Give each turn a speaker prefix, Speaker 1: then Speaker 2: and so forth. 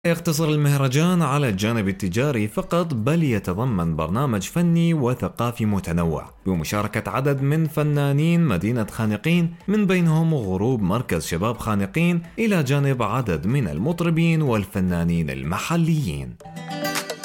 Speaker 1: يقتصر المهرجان على الجانب التجاري فقط، بل يتضمن برنامج فني وثقافي متنوع بمشاركة عدد من فنانين مدينة خانقين، من بينهم غروب مركز شباب خانقين، إلى جانب عدد من المطربين والفنانين المحليين.